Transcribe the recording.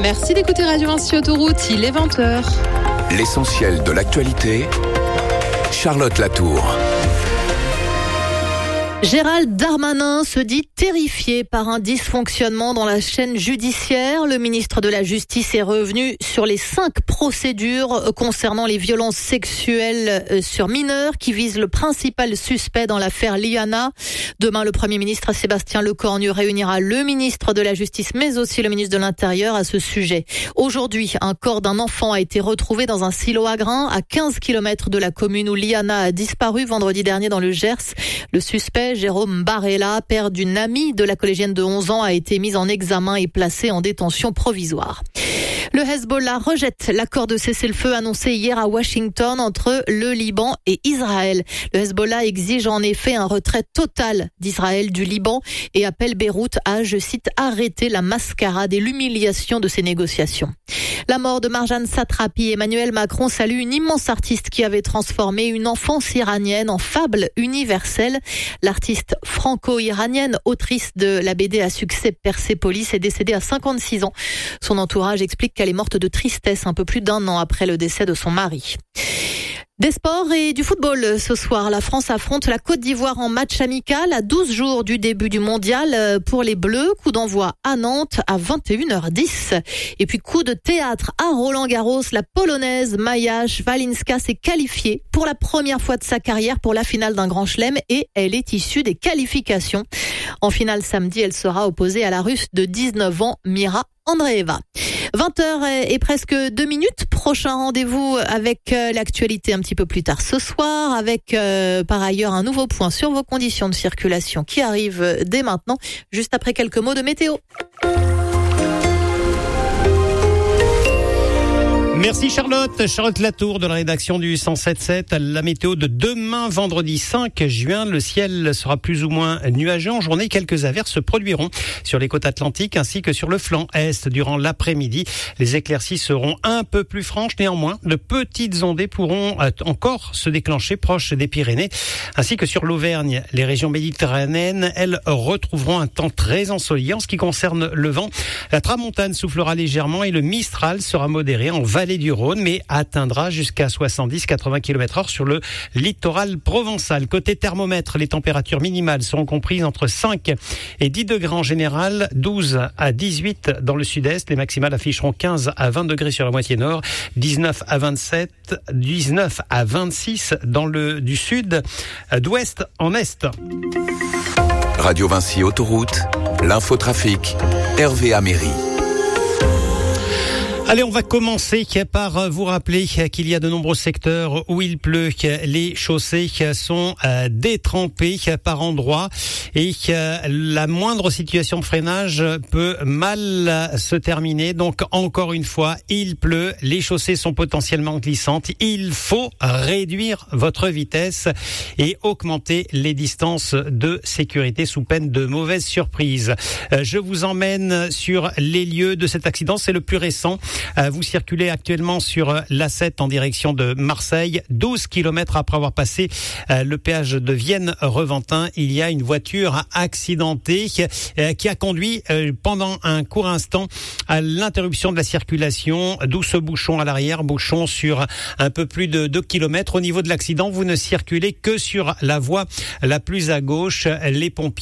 Merci d'écouter Radio Vinci Autoroute, il est 20h. L'essentiel de l'actualité, Charlotte Latour. Gérald Darmanin se dit terrifié par un dysfonctionnement dans la chaîne judiciaire. Le ministre de la Justice est revenu sur les 5 procédures concernant les violences sexuelles sur mineurs qui visent le principal suspect dans l'affaire Liana. Demain, le Premier ministre Sébastien Lecornu réunira le ministre de la Justice mais aussi le ministre de l'Intérieur à ce sujet. Aujourd'hui, un corps d'un enfant a été retrouvé dans un silo à grains à 15 km de la commune où Liana a disparu vendredi dernier dans le Gers. Le suspect, Jérôme Barella, père d'une amie de la collégienne de 11 ans, a été mis en examen et placé en détention provisoire. Le Hezbollah rejette l'accord de cessez-le-feu annoncé hier à Washington entre le Liban et Israël. Le Hezbollah exige en effet un retrait total d'Israël du Liban et appelle Beyrouth à, je cite, arrêter la mascarade et l'humiliation de ces négociations. La mort de Marjane Satrapi, Emmanuel Macron salue une immense artiste qui avait transformé une enfance iranienne en fable universelle. L'artiste franco-iranienne, autrice de la BD à succès Persépolis, est décédée à 56 ans. Son entourage explique qu'elle est morte de tristesse un peu plus d'1 an après le décès de son mari. Des sports et du football ce soir. La France affronte la Côte d'Ivoire en match amical à 12 jours du début du mondial pour les Bleus. Coup d'envoi à Nantes à 21h10. Et puis coup de théâtre à Roland-Garros. La Polonaise Maja Swalinska s'est qualifiée pour la première fois de sa carrière pour la finale d'un grand chelem et elle est issue des qualifications. En finale samedi, elle sera opposée à la Russe de 19 ans, Mira Andreeva. 20h et presque 2 minutes. Prochain rendez-vous avec l'actualité un petit peu plus tard ce soir, avec par ailleurs un nouveau point sur vos conditions de circulation qui arrive dès maintenant, juste après quelques mots de météo. Merci Charlotte Latour de la rédaction du 107.7. La météo de demain, vendredi 5 juin. Le ciel sera plus ou moins nuageux. En journée, quelques averses se produiront sur les côtes atlantiques ainsi que sur le flanc est durant l'après-midi. Les éclaircies seront un peu plus franches. Néanmoins, de petites ondées pourront encore se déclencher proche des Pyrénées ainsi que sur l'Auvergne. Les régions méditerranéennes, elles, retrouveront un temps très ensoleillé. En ce qui concerne le vent, la tramontane soufflera légèrement et le Mistral sera modéré en vallée du Rhône, mais atteindra jusqu'à 70-80 km/h sur le littoral provençal. Côté thermomètre, les températures minimales seront comprises entre 5 et 10 degrés en général, 12 à 18 dans le sud-est. Les maximales afficheront 15 à 20 degrés sur la moitié nord, 19 à 27, 19 à 26 dans le du sud, d'ouest en est. Radio Vinci Autoroute, l'infotrafic, Hervé Améry. Allez, on va commencer par vous rappeler qu'il y a de nombreux secteurs où il pleut, les chaussées sont détrempées par endroits et la moindre situation de freinage peut mal se terminer. Donc, encore une fois, il pleut, les chaussées sont potentiellement glissantes. Il faut réduire votre vitesse et augmenter les distances de sécurité sous peine de mauvaises surprises. Je vous emmène sur les lieux de cet accident. C'est le plus récent. Vous circulez actuellement sur l'A7 en direction de Marseille. 12 km après avoir passé le péage de Vienne-Reventin, il y a une voiture accidentée qui a conduit pendant un court instant à l'interruption de la circulation, d'où ce bouchon à l'arrière, bouchon sur un peu plus de 2 km. Au niveau de l'accident, vous ne circulez que sur la voie la plus à gauche. Les pompiers